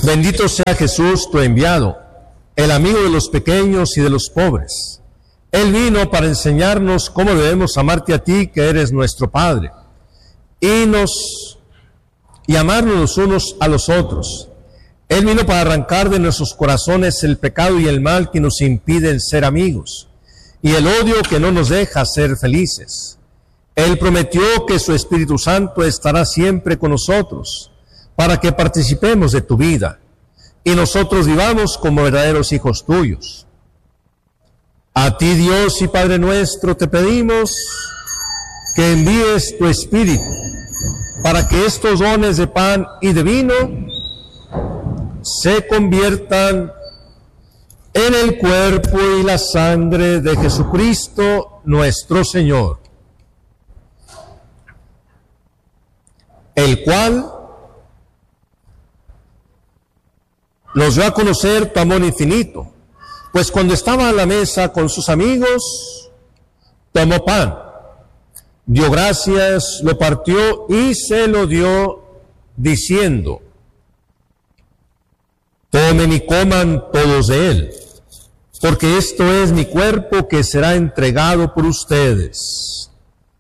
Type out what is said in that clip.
Bendito sea Jesús, tu enviado, el amigo de los pequeños y de los pobres. Él vino para enseñarnos cómo debemos amarte a ti, que eres nuestro Padre, y amarnos los unos a los otros. Él vino para arrancar de nuestros corazones el pecado y el mal que nos impiden ser amigos, y el odio que no nos deja ser felices. Él prometió que su Espíritu Santo estará siempre con nosotros, para que participemos de tu vida, y nosotros vivamos como verdaderos hijos tuyos. A ti, Dios y Padre nuestro, te pedimos que envíes tu Espíritu, para que estos dones de pan y de vino se conviertan en el cuerpo y la sangre de Jesucristo nuestro Señor, el cual nos dio a conocer tu amor infinito, pues cuando estaba a la mesa con sus amigos, tomó pan, dio gracias, lo partió y se lo dio, diciendo: tomen y coman todos de él, porque esto es mi cuerpo que será entregado por ustedes.